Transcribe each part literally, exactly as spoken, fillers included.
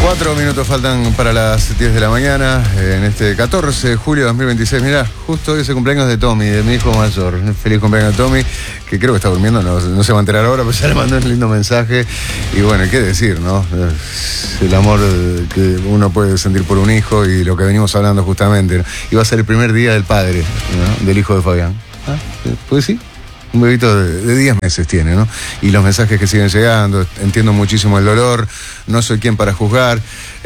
Cuatro minutos faltan para las diez de la mañana, en este catorce de julio de dos mil veintiséis. Mirá, justo hoy es el cumpleaños de Tommy, de mi hijo mayor. Feliz cumpleaños a Tommy, que creo que está durmiendo, no, no se va a enterar ahora, pero ya le mandó un lindo mensaje. Y bueno, qué decir, ¿no? El amor que uno puede sentir por un hijo y lo que venimos hablando justamente, ¿no? Iba a ser el primer día del padre, ¿no? Del hijo de Fabián. ¿Ah? Pues sí. Un bebito de, de diez meses tiene, ¿no? Y los mensajes que siguen llegando, entiendo muchísimo el dolor, no soy quien para juzgar.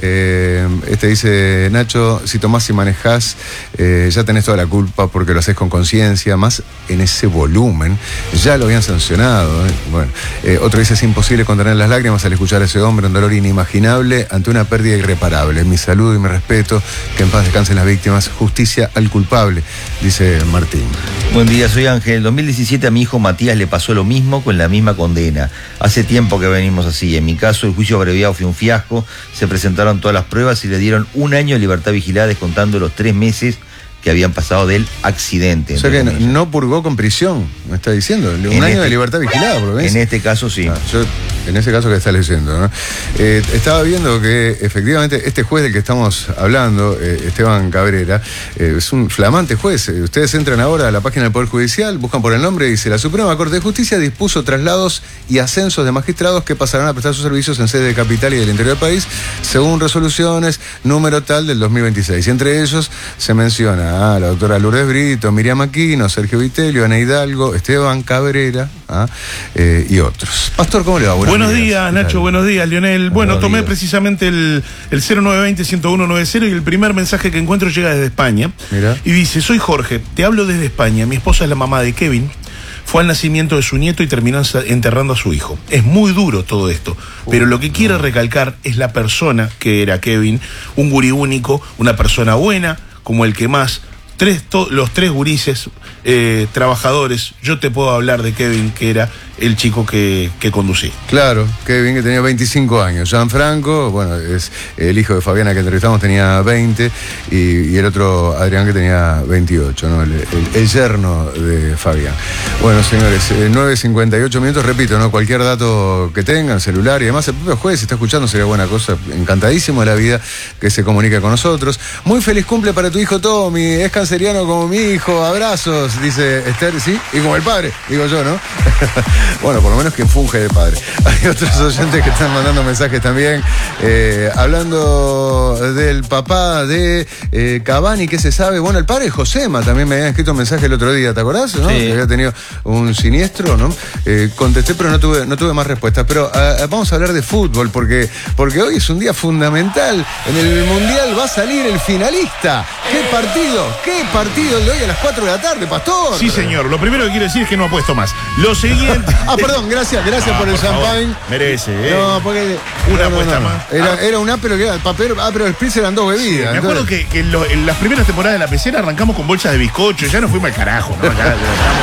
Eh, este dice, Nacho, si tomás y manejás, eh, ya tenés toda la culpa porque lo haces con conciencia, más en ese volumen. Ya lo habían sancionado, ¿eh? Bueno, eh, otro dice, es imposible contener las lágrimas al escuchar a ese hombre, un dolor inimaginable ante una pérdida irreparable. Mi saludo y mi respeto, que en paz descansen las víctimas, justicia al culpable, dice Martín. Buen día, soy Ángel. En dos mil diecisiete a mi hijo Matías le pasó lo mismo con la misma condena. Hace tiempo que venimos así. En mi caso, el juicio abreviado fue un fiasco. Se presentaron todas las pruebas y le dieron un año de libertad vigilada, descontando los tres meses que habían pasado del accidente. O sea que no, no purgó con prisión, me está diciendo. Un en año este, de libertad vigilada, por lo menos. En este caso, sí. Ah, yo, en ese caso que está leyendo, ¿no? Eh, estaba viendo que efectivamente este juez del que estamos hablando, eh, Esteban Cabrera, eh, es un flamante juez. Eh, ustedes entran ahora a la página del Poder Judicial, buscan por el nombre y dice: la Suprema Corte de Justicia dispuso traslados y ascensos de magistrados que pasarán a prestar sus servicios en sede de capital y del interior del país, según resoluciones número tal del dos mil veintiséis. Y entre ellos se menciona a la doctora Lourdes Brito, Miriam Aquino, Sergio Vitelio, Ana Hidalgo, Esteban Cabrera, ¿ah? eh, y otros. Pastor, ¿cómo le va? Buenos, buenos días, Nacho, buenos días, Lionel. Bueno, buenos tomé días. precisamente el, el cero nueve dos cero, uno uno nueve cero y el primer mensaje que encuentro llega desde España. Mirá. Y dice: soy Jorge, te hablo desde España. Mi esposa es la mamá de Kevin. Fue al nacimiento de su nieto y terminó enterrando a su hijo. Es muy duro todo esto, pero lo que quiere recalcar es la persona que era Kevin, un gurí único, una persona buena, como el que más. Tres, to, los tres gurises eh, trabajadores. Yo te puedo hablar de Kevin, que era el chico que, que conducí. Claro, Kevin, que tenía veinticinco años. Gianfranco, bueno, es el hijo de Fabiana que entrevistamos, tenía veinte, y, y el otro, Adrián, que tenía veintiocho, ¿no? El, el, el yerno de Fabián. Bueno, señores, eh, nueve cincuenta y ocho minutos, repito, ¿no? Cualquier dato que tengan, celular y demás, el propio juez, si está escuchando, sería buena cosa. Encantadísimo de la vida que se comunique con nosotros. Muy feliz cumple para tu hijo Tommy, es canceriano como mi hijo, abrazos, dice Esther, sí, y como el padre, digo yo, ¿no? Bueno, por lo menos que funge de padre. Hay otros oyentes que están mandando mensajes también, eh, hablando del papá de eh, Cavani, ¿qué se sabe? Bueno, el padre de Josema también me había escrito un mensaje el otro día, ¿te acordás? ¿No? Sí. Que había tenido un siniestro, ¿no? Eh, contesté, pero no tuve, no tuve más respuestas. Pero uh, vamos a hablar de fútbol, porque, porque hoy es un día fundamental. En el Mundial va a salir el finalista. ¿Qué partido? ¿Qué partido el de hoy a las cuatro de la tarde, Pastor? Sí, señor. Lo primero que quiero decir es que no apuesto más. Lo siguiente... Ah, perdón, gracias, gracias ah, por el por champagne. favor. Merece, ¿eh? No, porque... Una no, no, apuesta no, no. más. Era, Ah. era una, pero que era el papel... Ah, pero el Spritz eran dos bebidas. Me acuerdo entonces... que, que en, lo, en las primeras temporadas de la pecera arrancamos con bolsas de bizcocho, ya nos fuimos al carajo, ¿no? Ya, ya,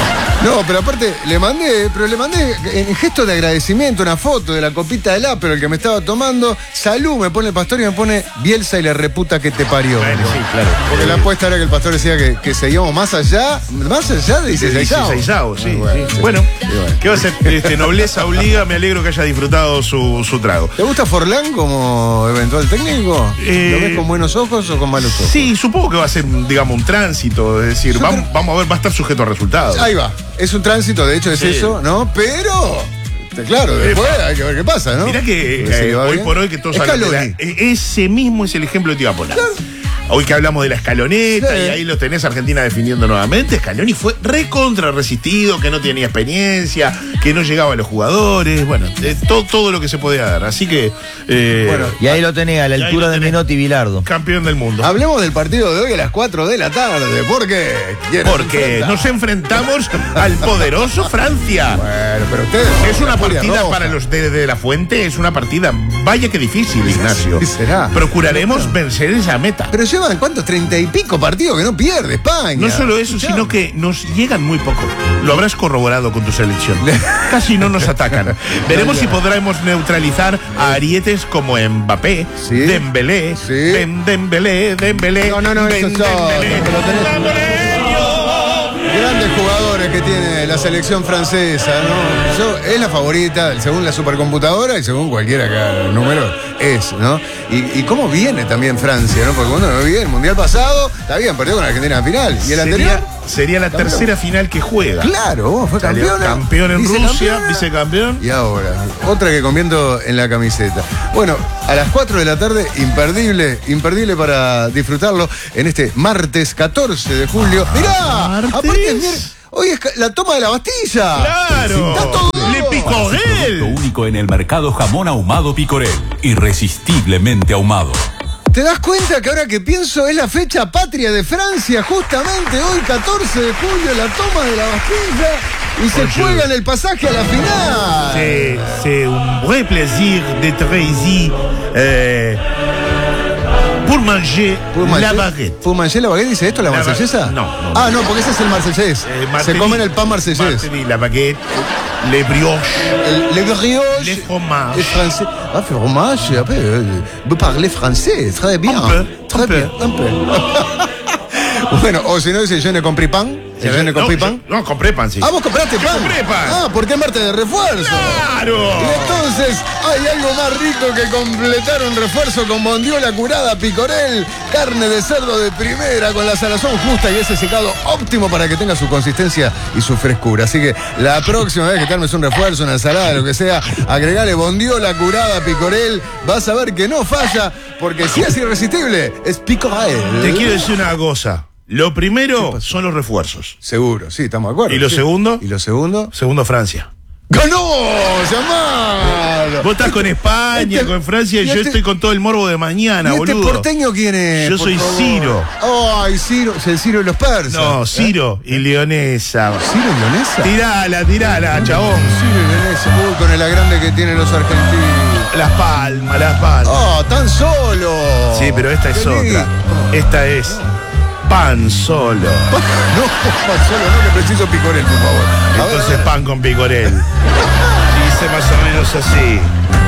No, pero aparte, le mandé, pero le mandé en gesto de agradecimiento una foto de la copita del pero el que me estaba tomando. Salud, me pone el Pastor y me pone Bielsa y la reputa que te parió. Bueno, sí, claro. Porque la apuesta era que el Pastor decía que, que seguíamos más allá, más allá de dieciséis. sí. Bueno, sí. Bueno, bueno. ¿qué va a ser? Este, nobleza obliga, me alegro que haya disfrutado su, su trago. ¿Te gusta Forlán como eventual técnico? Eh, ¿Lo ves con buenos ojos o con malos ojos? Sí, supongo que va a ser, digamos, un tránsito, es decir, Yo vamos, creo- vamos a ver, va a estar sujeto a resultados. Ahí va, es un tránsito, de hecho es Sí. eso, ¿no? Pero, claro, después hay que ver qué pasa, ¿no? Mirá que Porque si eh, le va hoy bien. por hoy que todos hablan de la- Scaloni. e- ese mismo es el ejemplo que te iba a poner. Hoy que hablamos de la escaloneta Sí. y ahí lo tenés Argentina defendiendo nuevamente, Scaloni fue recontra resistido, que no tenía experiencia, que no llegaba a los jugadores, bueno, eh, todo, todo lo que se podía dar. Así que, eh, Bueno, Y ahí lo tenés, a la Y ahí altura lo de tenés. Menotti y Bilardo. campeón del mundo. Hablemos del partido de hoy a las cuatro de la tarde, ¿por qué? ¿Quién nos Porque enfrenta? nos enfrentamos al poderoso Francia. Bueno, pero ustedes... Es una Furia partida roja. para los de, de la Fuente, es una partida, vaya que difícil, Ignacio. Sí será. Procuraremos vencer esa meta. Pero llevan, ¿cuántos? Treinta y pico partidos que no pierde España. No solo eso, Escuchame. sino que nos llegan muy poco. Lo habrás corroborado con tu selección. Casi no nos atacan. Veremos si podremos neutralizar a arietes como Mbappé, Sí. Dembélé, Sí. Dem- Dembélé, Dembélé. No, no, no, eso Dem- es otro, Dembélé. pero tenés- Dembélé. Grandes jugadores que tiene la selección francesa, ¿no? Yo, es la favorita, según la supercomputadora y según cualquiera que haga el número, es, ¿no? Y, y cómo viene también Francia, ¿no? Porque cuando no viene el Mundial pasado, está bien, perdió con Argentina en la final. ¿Y el sería, anterior? Sería la Campeón. tercera final que juega. Claro, fue campeón. Campeón en Rusia, vicecampeón. Y ahora, otra que con viento en la camiseta. Bueno, a las cuatro de la tarde, imperdible, imperdible para disfrutarlo en este martes catorce de julio. ¡Mirá! ¿Martes? Aparte es mier- hoy es ca- la toma de la Bastilla. ¡Claro! Está todo ¡Le Picorel! Producto único en el mercado, jamón ahumado Picorel. Irresistiblemente ahumado. ¿Te das cuenta que ahora que pienso es la fecha patria de Francia? Justamente hoy, catorce de julio, la toma de la Bastilla y se Oye. juega en el pasaje a la final. C'est, c'est un vrai plaisir d'être ici euh, pour manger Pour manger- la baguette. Pour manger la baguette, ¿dice esto la La ba- marsellesa? no, no, Ah, no, porque ese es el marsellés. Eh, Se Martelly- comen el pan marsellés. Martelly, la baguette, les brioches, El, le brioche. les fromages. Les français. Ah, fromage. Après, euh, vous parlez français. Très bien. Un peu, Très un peu. bien. Un peu. Bueno, o si no dice je ne compris pan. Si je ne no, compris yo- pan. no, compré pan, sí. Ah, vos compraste Yo pan. compré pan. Ah, porque es martes de refuerzo. ¡Claro! Y entonces hay algo más rico que completar un refuerzo con bondiola curada, picorel, carne de cerdo de primera con la salazón justa y ese secado óptimo para que tenga su consistencia y su frescura. Así que la próxima vez que te armes un refuerzo, una ensalada, lo que sea, agregale bondiola curada, picorel, vas a ver que no falla, porque si es irresistible, es picorel. Te quiero decir una cosa. Lo primero son los refuerzos. Seguro, sí, estamos de acuerdo. ¿Y lo sí. segundo? ¿Y lo segundo? Segundo, Francia. ¡Ganó! ¡Llamado! Vos estás con España, Este- con Francia, y y yo este- estoy con todo el morbo de mañana, ¿Y este boludo. porteño quién es? Yo por soy favor? Ciro. Ay, Ciro, es el Ciro de los persas. No, Ciro y Leonesa. ¿Ciro y Leonesa? Tirala, tirala, chabón. Ciro y Leonesa, uy, con el agrande que tienen los argentinos. Las palmas, las palmas. ¡Oh, tan solo! Sí, pero esta es Qué otra. lindo. Esta es pan solo. No, pan solo, no, que preciso picorel, por favor. A ver, Entonces a ver. pan con picorel. Dice más o menos así.